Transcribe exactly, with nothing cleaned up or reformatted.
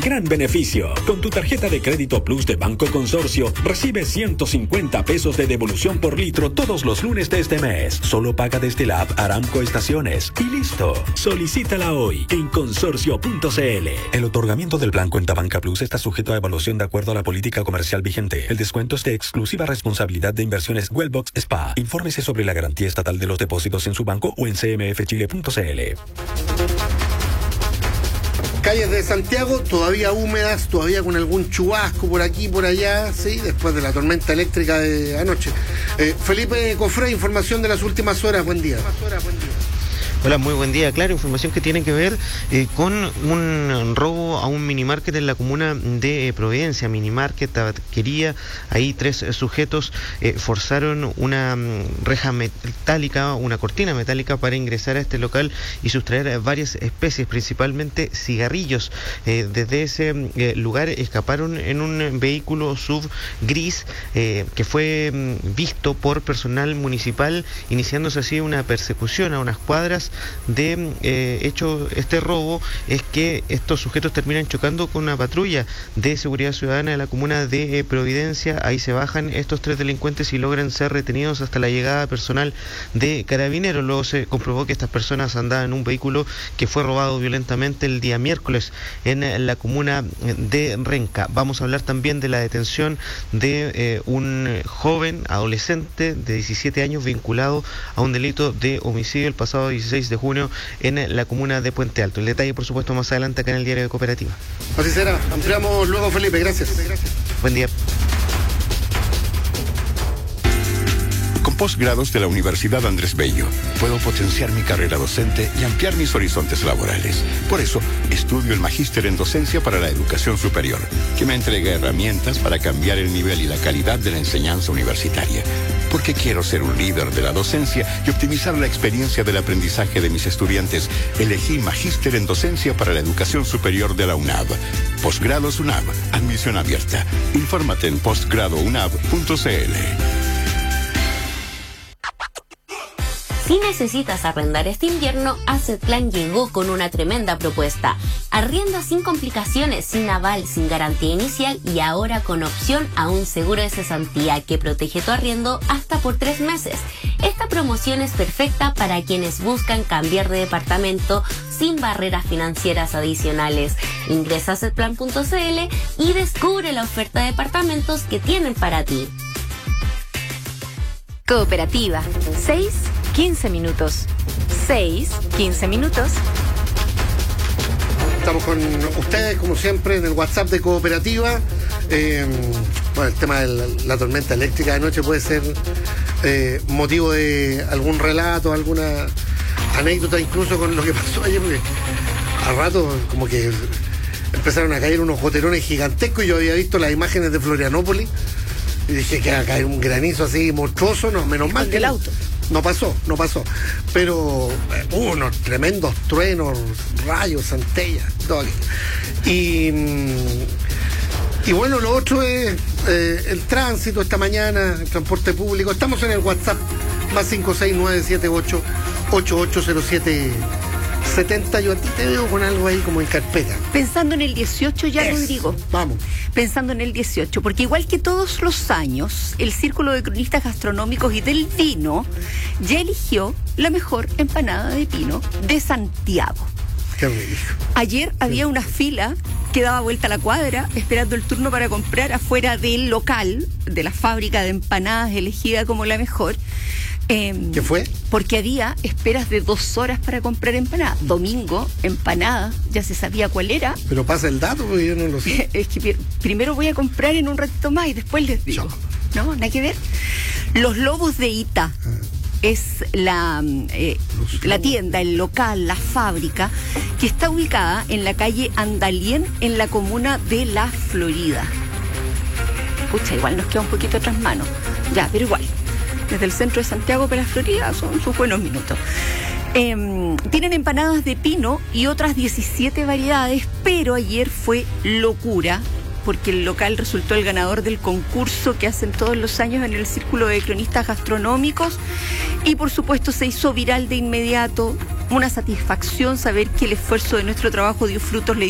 Gran beneficio. Con tu tarjeta de crédito Plus de Banco Consorcio, recibe ciento cincuenta pesos de devolución por litro todos los lunes de este mes. Solo paga desde la app Aramco Estaciones. Y listo. Solicítala hoy en consorcio punto c l. El otorgamiento del plan Cuenta Banca Plus está sujeto a evaluación de acuerdo a la política comercial vigente. El descuento es de exclusiva responsabilidad de Inversiones Wellbox Spa. Infórmese sobre la garantía estatal de los depósitos en su banco o en c m f chile punto c l. Calles de Santiago todavía húmedas, todavía con algún chubasco por aquí y por allá, sí, después de la tormenta eléctrica de anoche. Eh, Felipe Cofré, información de las últimas horas, buen día. Hola, muy buen día. Claro, información que tiene que ver eh, con un robo a un minimarket en la comuna de eh, Providencia, minimarket, tabaquería. Ahí tres eh, sujetos eh, forzaron una mm, reja metálica, una cortina metálica para ingresar a este local y sustraer eh, varias especies, principalmente cigarrillos. Eh, desde ese eh, lugar escaparon en un vehículo S U V gris eh, que fue mm, visto por personal municipal, iniciándose así una persecución a unas cuadras de eh, hecho este robo. Es que estos sujetos terminan chocando con una patrulla de seguridad ciudadana de la comuna de eh, Providencia. Ahí se bajan estos tres delincuentes y logran ser retenidos hasta la llegada personal de Carabineros. Luego se comprobó que estas personas andaban en un vehículo que fue robado violentamente el día miércoles en eh, la comuna de Renca. Vamos a hablar también de la detención de eh, un joven adolescente de diecisiete años vinculado a un delito de homicidio el pasado dieciséis de junio en la comuna de Puente Alto. El detalle, por supuesto, más adelante acá en el diario de Cooperativa. Así será. Ampliamos luego, Felipe. Gracias. Buen día. Con posgrados de la Universidad Andrés Bello, puedo potenciar mi carrera docente y ampliar mis horizontes laborales. Por eso, estudio el Magíster en Docencia para la Educación Superior, que me entrega herramientas para cambiar el nivel y la calidad de la enseñanza universitaria. Porque quiero ser un líder de la docencia y optimizar la experiencia del aprendizaje de mis estudiantes, elegí Magíster en Docencia para la Educación Superior de la UNAV. Posgrados UNAV, admisión abierta. Infórmate en postgrado unab punto c l. Si necesitas arrendar este invierno, Assetplan llegó con una tremenda propuesta. Arrienda sin complicaciones, sin aval, sin garantía inicial y ahora con opción a un seguro de cesantía que protege tu arriendo hasta por tres meses. Esta promoción es perfecta para quienes buscan cambiar de departamento sin barreras financieras adicionales. Ingresa a assetplan punto c l y descubre la oferta de departamentos que tienen para ti. Cooperativa. seis, quince minutos. seis, quince minutos. Estamos con ustedes, como siempre, en el WhatsApp de Cooperativa. Eh, bueno, el tema de la, la tormenta eléctrica de noche puede ser eh, motivo de algún relato, alguna anécdota, incluso con lo que pasó ayer, porque al rato como que empezaron a caer unos goterones gigantescos y yo había visto las imágenes de Florianópolis y dije que iba a caer un granizo así monstruoso. No, menos mal que el auto no pasó, no pasó. Pero eh, unos tremendos truenos, rayos, centellas, todo aquello. Y, y bueno, lo otro es eh, el tránsito esta mañana, el transporte público. Estamos en el WhatsApp, más cinco seis nueve siete ocho ocho ocho cero siete setenta. Yo a ti te veo con algo ahí como en carpeta. Pensando en el dieciocho ya, Es. Rodrigo. Vamos. Pensando en el dieciocho, porque igual que todos los años, el Círculo de Cronistas Gastronómicos y del Vino ya eligió la mejor empanada de pino de Santiago. Qué rico. Ayer había una fila que daba vuelta a la cuadra esperando el turno para comprar afuera del local, de la fábrica de empanadas elegida como la mejor. Eh, ¿Qué fue? Porque había esperas de dos horas para comprar empanadas. Domingo, empanada, ya se sabía cuál era. Pero pasa el dato, porque yo no lo sé. Es que primero voy a comprar en un ratito más y después les digo. Yo. No, nada que ver. Los Lobos de Ita. Ah. Es la, eh, la tienda, el local, la fábrica, que está ubicada en la calle Andalien, en la comuna de La Florida. Pucha, igual nos queda un poquito tras mano. Ya, pero igual. Desde el centro de Santiago para La Florida son sus buenos minutos. Eh, tienen empanadas de pino y otras diecisiete variedades, pero ayer fue locura, porque el local resultó el ganador del concurso que hacen todos los años en el Círculo de Cronistas Gastronómicos y por supuesto se hizo viral de inmediato. Una satisfacción saber que el esfuerzo de nuestro trabajo dio frutos.